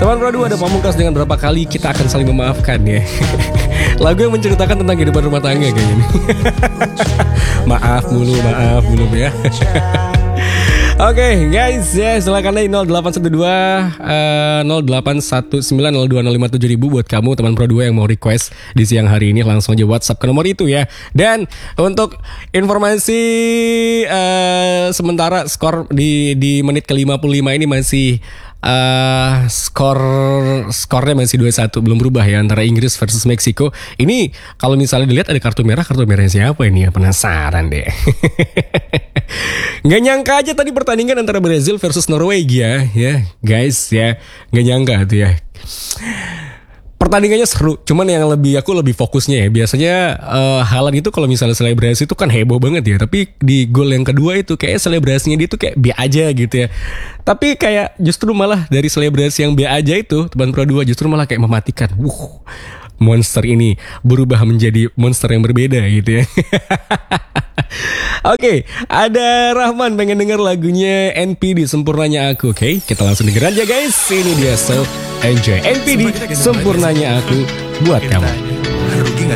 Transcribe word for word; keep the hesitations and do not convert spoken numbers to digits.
Teman Pro dua ada Pamungkas dengan berapa kali kita akan saling memaafkan ya. Lagu yang menceritakan tentang kehidupan rumah tangga kayaknya nih. Maaf mulu, maaf mulu ya. Oke okay, guys ya, silakan nol delapan satu dua nol delapan satu sembilan nol dua nol lima tujuh ribu buat kamu teman Pro dua yang mau request di siang hari ini, langsung aja WhatsApp ke nomor itu ya. Dan untuk informasi uh, sementara skor di di menit ke lima puluh lima ini masih Uh, skor skornya masih dua satu, belum berubah ya, antara Inggris versus Meksiko. Ini kalau misalnya dilihat ada kartu merah, kartu merahnya siapa ini ya? Penasaran deh. Nggak nyangka aja tadi pertandingan antara Brazil versus Norwegia ya guys ya, nggak nyangka tuh ya. Pertandingannya seru, cuman yang lebih aku lebih fokusnya ya. Biasanya uh, Haaland itu kalau misalnya selebrasi itu kan heboh banget ya. Tapi di gol yang kedua itu kayak selebrasinya dia tuh kayak biasa aja gitu ya. Tapi kayak justru malah dari selebrasi yang biasa aja itu, teman Pro dua justru malah kayak mematikan. Wuh, monster ini berubah menjadi monster yang berbeda gitu ya. Oke, okay, ada Rahman pengen denger lagunya N P D Sempurnanya Aku. Oke, okay, kita langsung denger aja guys. Ini dia, so enjoy N P D Sempurnanya Aku buat kamu.